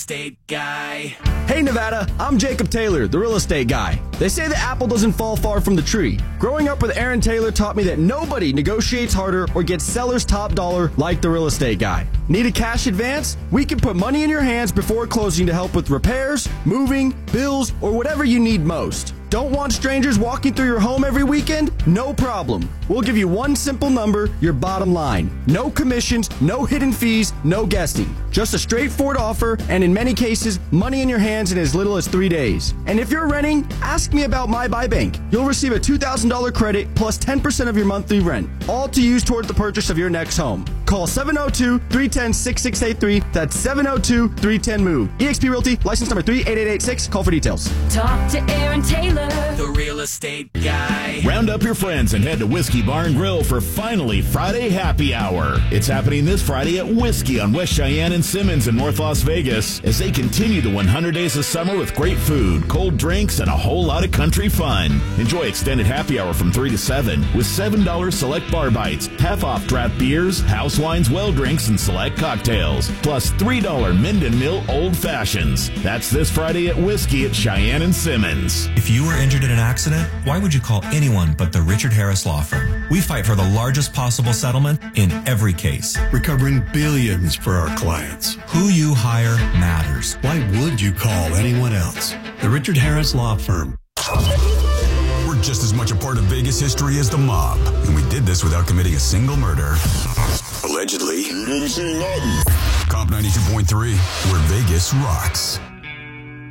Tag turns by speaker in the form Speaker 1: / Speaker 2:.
Speaker 1: Estate Guy.
Speaker 2: Hey Nevada, I'm Jacob Taylor, the real estate guy. They say the apple doesn't fall far from the tree. Growing up with Aaron Taylor taught me that nobody negotiates harder or gets seller's top dollar like the real estate guy. Need a cash advance? We can put money in your hands before closing to help with repairs, moving, bills, or whatever you need most. Don't want strangers walking through your home every weekend? No problem. We'll give you one simple number, your bottom line. No commissions, no hidden fees, no guessing. Just a straightforward offer, and in many cases, money in your hands in as little as 3 days. And if you're renting, ask me about My Buy Bank. You'll receive a $2,000 credit plus 10% of your monthly rent, all to use toward the purchase of your next home. Call 702-310-6683. That's 702-310-MOVE. eXp Realty, license number 38886. Call for details.
Speaker 3: Talk to Aaron Taylor,
Speaker 1: The Real Estate Guy.
Speaker 4: Round up your friends and head to Whiskey Bar and Grill for Finally Friday Happy Hour. It's happening this Friday at Whiskey on West Cheyenne and Simmons in North Las Vegas as they continue the 100 days of summer with great food, cold drinks, and a whole lot of country fun. Enjoy extended happy hour from 3 to 7 with $7 select bar bites, half off draft beers, house wines, well drinks, and select cocktails, plus $3 Minden Mill Old Fashions. That's this Friday at Whiskey at Cheyenne and Simmons.
Speaker 5: If you were injured in an accident, why would you call anyone but the Richard Harris Law Firm? We fight for the largest possible settlement in every case.
Speaker 6: Recovering billions for our clients.
Speaker 5: Who you hire matters.
Speaker 6: Why would you call anyone else? The Richard Harris Law Firm.
Speaker 7: We're just as much a part of Vegas history as the mob, and we did this without committing a single murder. Allegedly. You didn't see nothing. Comp 92.3, where Vegas rocks.